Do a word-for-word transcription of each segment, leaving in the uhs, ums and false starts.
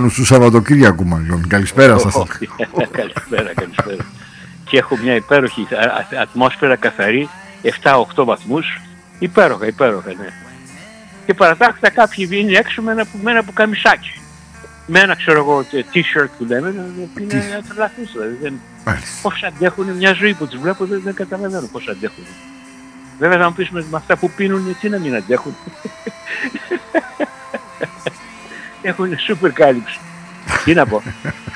Χριστουγέννους του Σαββατοκύριακου μάλλον. Καλησπέρα σας. Καλησπέρα, καλησπέρα. Και έχω μια υπέροχη ατμόσφαιρα καθαρή, επτά οκτώ βαθμούς. Υπέροχα, υπέροχα, ναι. Και παρατάχτα κάποιοι βγαίνουν έξω με ένα, με ένα πουκαμισάκι. Με ένα, ξέρω εγώ, t-shirt που λέμε, είναι να τρελαθείς, δηλαδή. Δεν... Πώς αντέχουν μια ζωή που τους βλέπω, δεν, δεν καταλαβαίνω πώς αντέχουν. Βέβαια θα μου πεις με αυτά που πίνουν, τι να μην αντέχουν. Έχουν σούπερ κάλυψη. Τι να πω.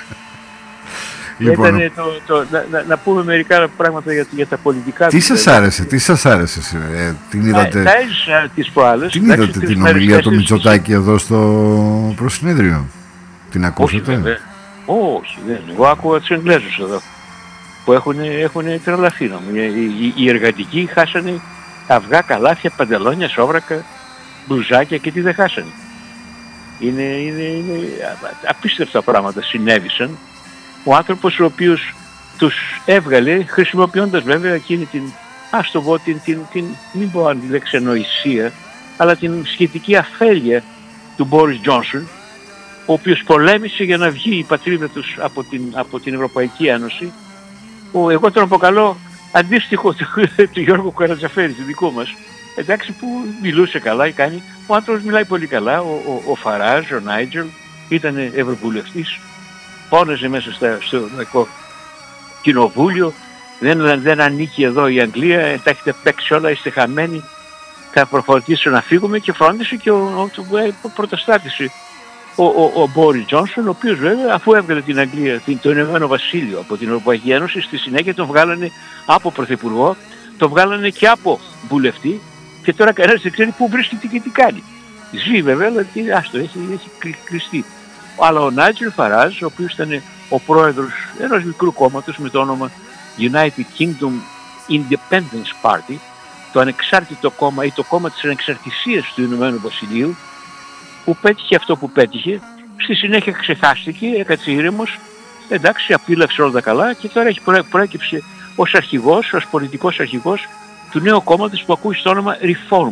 Λοιπόν, Ήτανε το, το, να, να, να πούμε μερικά πράγματα για, για τα πολιτικά. Τι σας άρεσε, τι σας άρεσε, ε, την είδατε, τα έζησα τις προάλλες. Την είδατε την ομιλία του Μητσοτάκη εδώ στο προσυνέδριο. Την ακούσατε? Όχι, όχι, δεν. Εγώ άκουγα τους Εγγλέζους εδώ που έχουν, έχουν τρελαθεί. Οι, οι, οι εργατικοί χάσανε αυγά, καλάθια, παντελόνια, σόβρακα, μπλουζάκια και τι δεν χάσανε. Είναι, είναι, είναι απίστευτα πράγματα συνέβησαν. Ο άνθρωπος ο οποίος τους έβγαλε, χρησιμοποιώντας βέβαια εκείνη την, ας το πω, την, την, την, μην πω αν τη λέξη ανοησία, αλλά την σχετική αφέλεια του Μπόρις Τζόνσον, ο οποίος πολέμησε για να βγει η πατρίδα τους από την, από την Ευρωπαϊκή Ένωση. Ο, εγώ τον αποκαλώ αντίστοιχο του, του Γιώργου Καρατζαφέρη, του δικού μας, εντάξει, που μιλούσε καλά, κάνει. Ο άνθρωπος μιλάει πολύ καλά, ο, ο, ο Φαράζ, ο Νάιτζελ, ήταν ευρωβουλευτής, πόνεζε μέσα στο Ευρωπαϊκό Κοινοβούλιο, δεν, δεν ανήκει εδώ η Αγγλία, τα έχετε παίξει όλα, είστε χαμένοι, θα προφορτήσω να φύγουμε, και φρόντισε και ο, ο, ο πρωτοστάτησε ο, ο, ο Μπόρις Τζόνσον, ο οποίος βέβαια αφού έβγαλε την Αγγλία, το Ηνωμένο Βασίλειο από την Ευρωπαϊκή Ένωση, στη συνέχεια τον βγάλανε από πρωθυπουργό, τον βγάλανε και από βουλευτή, και τώρα κανένας δεν ξέρει πού βρίσκεται και τι κάνει. Ζει βέβαια, αλλά τι, άστο, έχει, έχει κλειστεί. Αλλά ο Νάιτζελ Φαράζ, ο οποίος ήταν ο πρόεδρος ενός μικρού κόμματος με το όνομα United Kingdom Independence Party, το ανεξάρτητο κόμμα ή το κόμμα της ανεξαρτησίας του Ηνωμένου Βασιλείου, που πέτυχε αυτό που πέτυχε, στη συνέχεια ξεχάστηκε, έκατσε ήρεμος, εντάξει, απείλαξε όλα τα καλά, και τώρα έχει προέκυψε ως αρχηγός, ως πολιτικός αρχηγός του νέου κόμματος που ακούει στο όνομα Reform.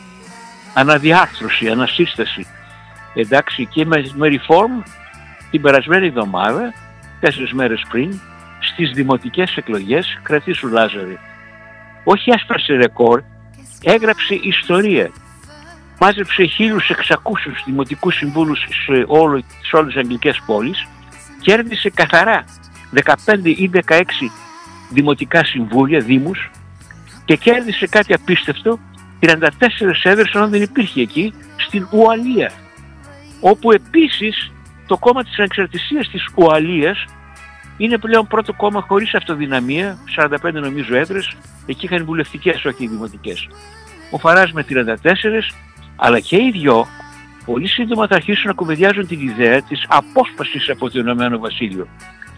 Αναδιάρθρωση, ανασύσταση. Εντάξει, και με, με Reform την περασμένη εβδομάδα, τέσσερις μέρες πριν, στις δημοτικές εκλογές, κρατήσου Λάζαρε, όχι άσπρασε ρεκόρ, έγραψε ιστορία. Μάζεψε χίλιους εξακόσιους δημοτικούς συμβούλους σε, όλο, σε όλες τις αγγλικές πόλεις, κέρδισε καθαρά δεκαπέντε ή δεκαέξι δημοτικά συμβούλια, δήμους, και κέρδισε κάτι απίστευτο, τριάντα τέσσερις έδρες όταν δεν υπήρχε εκεί, στην Ουαλία, όπου επίσης το κόμμα της ανεξαρτησίας της Ουαλίας είναι πλέον πρώτο κόμμα χωρίς αυτοδυναμία, σαράντα πέντε νομίζω έδρες, εκεί είχαν βουλευτικές, όχι δημοτικές. Ο Φαράζ με τριάντα τέσσερα, αλλά και οι δυο πολύ σύντομα θα αρχίσουν να κουβεντιάζουν την ιδέα της απόσπασης από το Ηνωμένο Βασίλειο.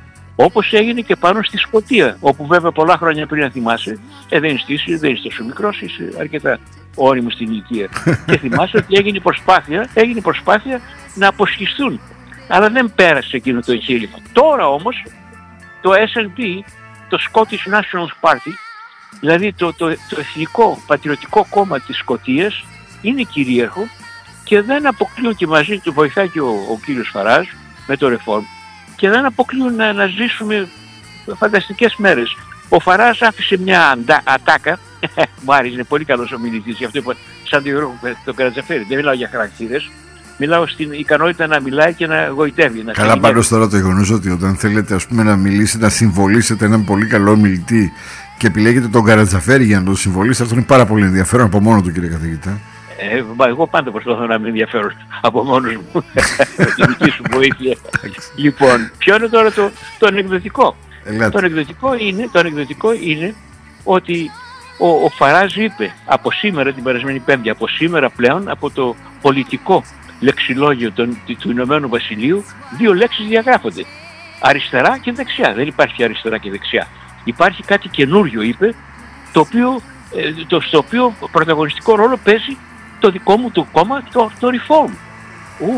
Όπως έγινε και πάνω στη Σκωτία, όπου βέβαια πολλά χρόνια πριν, να θυμάσαι, ε, δεν είσαι, δεν είσαι τόσο μικρός, είσαι αρκετά όριμος στην ηλικία. Και θυμάσαι ότι έγινε προσπάθεια, έγινε προσπάθεια να αποσχιστούν. Αλλά δεν πέρασε εκείνο το εγχείρημα. Τώρα όμως το ες εν πι, το Scottish National Party, δηλαδή το, το, το εθνικό πατριωτικό κόμμα της Σκωτίας, είναι κυρίαρχο, και δεν αποκλείουν, και μαζί του βοηθάει και ο, ο κύριος Φαράζ με το Reform, και δεν αποκλείουν να, να ζήσουμε φανταστικές μέρες. Ο Φαράζ άφησε μια αντα, ατάκα, μου άρεσε, είναι πολύ καλός ομιλητής, γι' αυτό είπα σαν τον Γιώργο τον Καρατζαφέρη, δεν μιλάω για χαρακτήρες, μιλάω στην ικανότητα να μιλάει και να γοητεύει. Να Καλά, πάντως τώρα το γεγονός ότι όταν θέλετε, ας πούμε, να μιλήσετε, να συμβολήσετε έναν πολύ καλό ομιλητή και επιλέγετε τον Καρατζαφέρη για να τον συμβολήσετε, αυτό είναι πάρα πολύ ενδιαφέρον από μόνο του, κύριε καθηγητά. Ε, εγώ πάντα προσπαθώ να είμαι ενδιαφέρον από μόνος μου, με τη δική σου βοήθεια. Λοιπόν, ποιο είναι τώρα το, το ανεκδοτικό. Το ανεκδοτικό, είναι, το ανεκδοτικό είναι ότι ο, ο Φαράζ είπε από σήμερα, την περασμένη Πέμπτη, από σήμερα πλέον, από το πολιτικό λεξιλόγιο του, του Ηνωμένου Βασιλείου, δύο λέξεις διαγράφονται. Αριστερά και δεξιά. Δεν υπάρχει αριστερά και δεξιά. Υπάρχει κάτι καινούριο, είπε, το οποίο, το, στο οποίο πρωταγωνιστικό ρόλο παίζει το δικό μου το κόμμα, το, το Reform. Ου,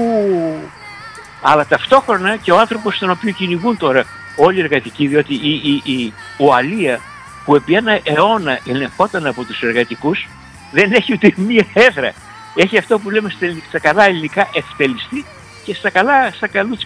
αλλά ταυτόχρονα και ο άνθρωπος τον οποίο κυνηγούν τώρα όλοι οι εργατικοί, διότι η, η, η Ουαλία, που επί ένα αιώνα ελεγχόταν από τους εργατικούς, δεν έχει ούτε μία έδρα. Έχει αυτό που λέμε στα καλά ελληνικά ευτελιστή, και στα καλά, στα καλούς,